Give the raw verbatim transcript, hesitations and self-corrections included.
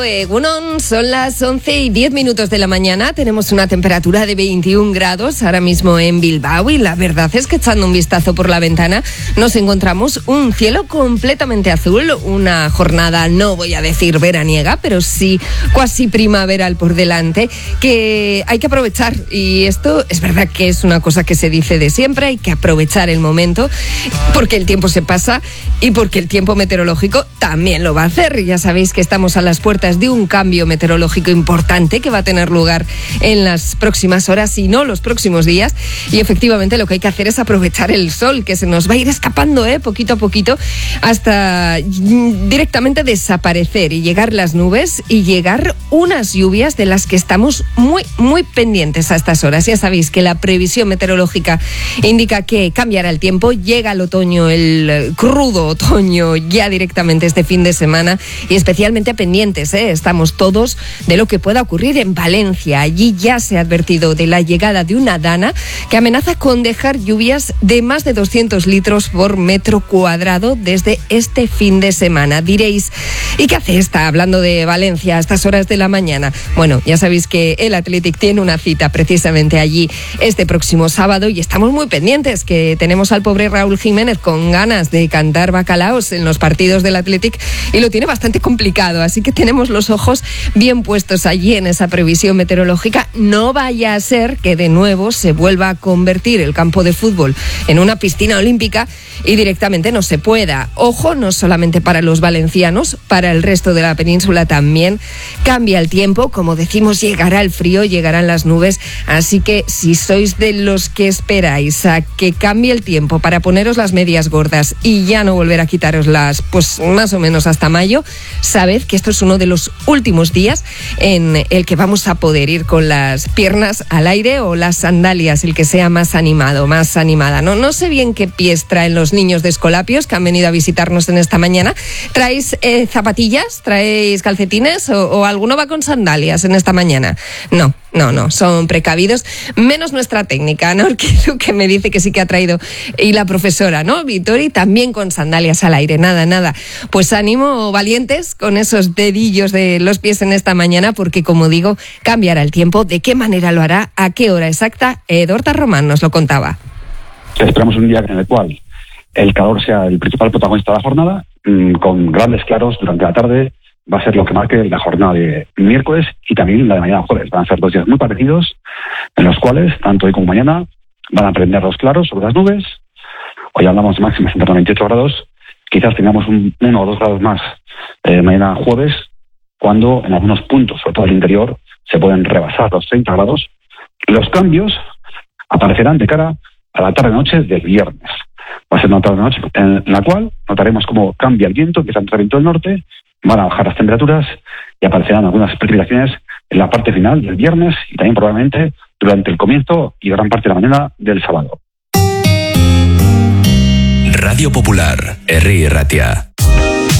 Egunon, son las once y diez minutos de la mañana. Tenemos una temperatura de veintiún grados ahora mismo en Bilbao y la verdad es que echando un vistazo por la ventana nos encontramos un cielo completamente azul, una jornada, no voy a decir veraniega, pero sí cuasi primaveral por delante, que hay que aprovechar. Y esto es verdad que es una cosa que se dice de siempre, hay que aprovechar el momento porque el tiempo se pasa y porque el tiempo meteorológico también lo va a hacer. Ya sabéis que estamos a las puertas de un cambio meteorológico importante que va a tener lugar en las próximas horas y no los próximos días, y efectivamente lo que hay que hacer es aprovechar el sol que se nos va a ir escapando ¿eh? poquito a poquito hasta directamente desaparecer y llegar las nubes y llegar unas lluvias de las que estamos muy muy pendientes a estas horas. Ya sabéis que la previsión meteorológica indica que cambiará el tiempo, llega el otoño, el crudo otoño ya directamente este fin de semana, y especialmente pendientes ¿eh? Estamos todos de lo que pueda ocurrir en Valencia. Allí ya se ha advertido de la llegada de una dana que amenaza con dejar lluvias de más de doscientos litros por metro cuadrado desde este fin de semana. Diréis, ¿y qué hace esta hablando de Valencia a estas horas de la mañana? Bueno, ya sabéis que el Athletic tiene una cita precisamente allí este próximo sábado y estamos muy pendientes, que tenemos al pobre Raúl Jiménez con ganas de cantar bacalaos en los partidos del Athletic y lo tiene bastante complicado, así que tenemos los ojos bien puestos allí en esa previsión meteorológica. No vaya a ser que de nuevo se vuelva a convertir el campo de fútbol en una piscina olímpica y directamente no se pueda. Ojo, no solamente para los valencianos, para el resto de la península también. Cambia el tiempo, como decimos, llegará el frío, llegarán las nubes, así que si sois de los que esperáis a que cambie el tiempo para poneros las medias gordas y ya no volver a quitaroslas, pues más o menos hasta mayo, sabed que esto es uno de los últimos días en el que vamos a poder ir con las piernas al aire o las sandalias, el que sea más animado, más animada. No, no sé bien qué pies traen los niños de Escolapios que han venido a visitarnos en esta mañana. ¿Traéis eh, zapatillas? ¿Traéis calcetines? O, ¿O alguno va con sandalias en esta mañana? No, no, no, son precavidos. Menos nuestra técnica, ¿no? Que, que me dice que sí que ha traído. Y la profesora, ¿no? Vitori, también con sandalias al aire. Nada, nada. Pues ánimo, valientes, con esos dedillos de los pies en esta mañana, porque como digo, cambiará el tiempo. ¿De qué manera lo hará? ¿A qué hora exacta? Dorta Román nos lo contaba. Esperamos un día en el cual el calor sea el principal protagonista de la jornada, con grandes claros durante la tarde. Va a ser lo que marque la jornada de miércoles y también la de mañana jueves. Van a ser dos días muy parecidos, en los cuales, tanto hoy como mañana, van a prender los claros sobre las nubes. Hoy hablamos de máximas en torno a veintiocho grados. Quizás tengamos un uno o dos grados más eh, mañana jueves, cuando en algunos puntos, sobre todo el interior, se pueden rebasar los treinta grados. Los cambios aparecerán de cara a la tarde-noche del viernes. Va a ser una tarde-noche en la cual notaremos cómo cambia el viento, empieza a entrar viento del norte, van a bajar las temperaturas y aparecerán algunas precipitaciones en la parte final del viernes y también probablemente durante el comienzo y gran parte de la mañana del sábado. Radio Popular, Herri Ratia.